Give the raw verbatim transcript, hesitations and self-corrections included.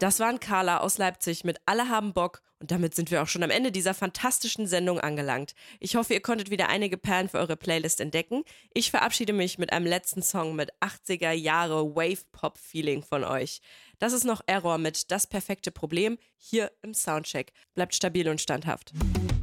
Das waren Carla aus Leipzig mit Alle haben Bock und damit sind wir auch schon am Ende dieser fantastischen Sendung angelangt. Ich hoffe, ihr konntet wieder einige Perlen für eure Playlist entdecken. Ich verabschiede mich mit einem letzten Song mit achtziger Jahre Wave-Pop-Feeling von euch. Das ist noch Error mit Das perfekte Problem hier im Soundcheck. Bleibt stabil und standhaft.